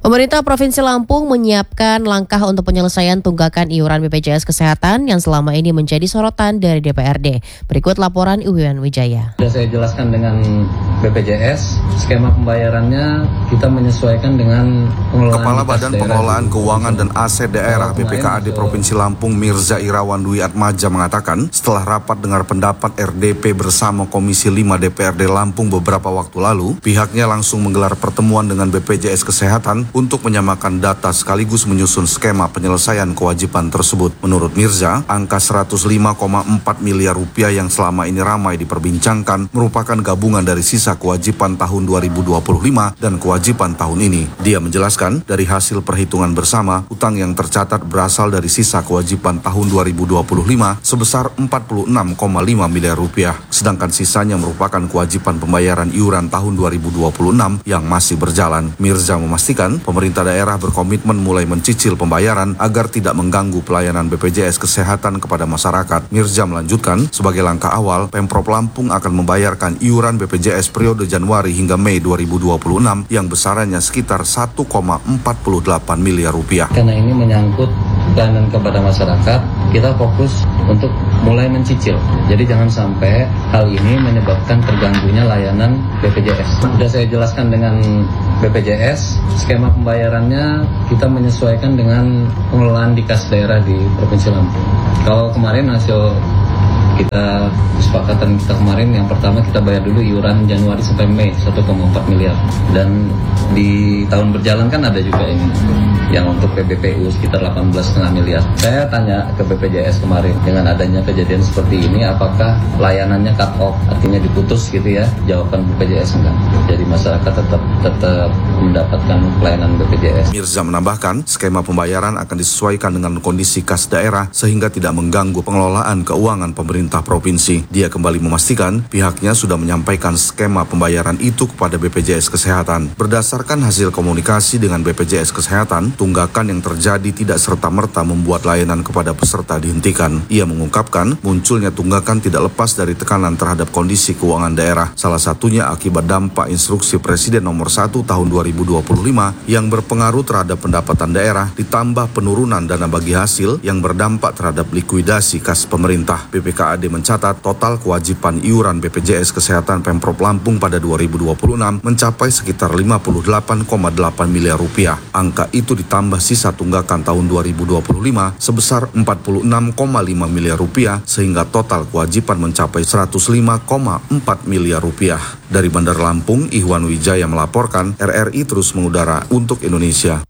Pemerintah Provinsi Lampung menyiapkan langkah untuk penyelesaian tunggakan iuran BPJS Kesehatan yang selama ini menjadi sorotan dari DPRD. Berikut laporan Iwan Wijaya. Sudah saya jelaskan dengan BPJS, skema pembayarannya kita menyesuaikan dengan pengelolaan Kepala Badan Pengelolaan Keuangan dan Aset Daerah BPKAD Provinsi Lampung Mirza Irawan Dwi Atmaja mengatakan setelah rapat dengar pendapat RDP bersama Komisi 5 DPRD Lampung beberapa waktu lalu, pihaknya langsung menggelar pertemuan dengan BPJS Kesehatan untuk menyamakan data sekaligus menyusun skema penyelesaian kewajiban tersebut. Menurut Mirza, angka 105,4 miliar rupiah yang selama ini ramai diperbincangkan merupakan gabungan dari sisa kewajiban tahun 2025 dan kewajiban tahun ini. Dia menjelaskan dari hasil perhitungan bersama, utang yang tercatat berasal dari sisa kewajiban tahun 2025 sebesar 46,5 miliar rupiah, sedangkan sisanya merupakan kewajiban pembayaran iuran tahun 2026 yang masih berjalan. Mirza memastikan pemerintah daerah berkomitmen mulai mencicil pembayaran agar tidak mengganggu pelayanan BPJS Kesehatan kepada masyarakat. Mirza melanjutkan, sebagai langkah awal, Pemprov Lampung akan membayarkan iuran BPJS periode Januari hingga Mei 2026 yang besarannya sekitar 1,48 miliar rupiah. Karena ini menyangkut pelayanan kepada masyarakat, kita fokus untuk mulai mencicil. Jadi jangan sampai hal ini menyebabkan terganggunya layanan BPJS. Sudah saya jelaskan dengan BPJS, skema pembayarannya kita menyesuaikan dengan pengelolaan di kas daerah di Provinsi Lampung. Kalau kemarin hasil kesepakatan kita kemarin, yang pertama kita bayar dulu iuran Januari sampai Mei 1,4 miliar, dan di tahun berjalan kan ada juga ini yang untuk PBPU sekitar 18,5 miliar. Saya tanya ke BPJS kemarin, dengan adanya kejadian seperti ini apakah layanannya cut off, artinya diputus gitu ya? Jawaban BPJS enggak. Jadi masyarakat tetap mendapatkan pelayanan BPJS. Mirza menambahkan, skema pembayaran akan disesuaikan dengan kondisi kas daerah sehingga tidak mengganggu pengelolaan keuangan pemerintah provinsi. Dia kembali memastikan pihaknya sudah menyampaikan skema pembayaran itu kepada BPJS Kesehatan. Berdasarkan hasil komunikasi dengan BPJS Kesehatan, tunggakan yang terjadi tidak serta-merta membuat layanan kepada peserta dihentikan. Ia mengungkapkan munculnya tunggakan tidak lepas dari tekanan terhadap kondisi keuangan daerah. Salah satunya akibat dampak instruksi Presiden nomor 1 tahun 2025 yang berpengaruh terhadap pendapatan daerah ditambah penurunan dana bagi hasil yang berdampak terhadap likuidasi kas pemerintah. BPKAD mencatat total kewajiban iuran BPJS Kesehatan Pemprov Lampung pada 2026 mencapai sekitar 58,8 miliar rupiah. Angka itu ditambah sisa tunggakan tahun 2025 sebesar 46,5 miliar rupiah sehingga total kewajiban mencapai 105,4 miliar rupiah. Dari Bandar Lampung, Iwan Wijaya melaporkan, RRI terus mengudara untuk Indonesia.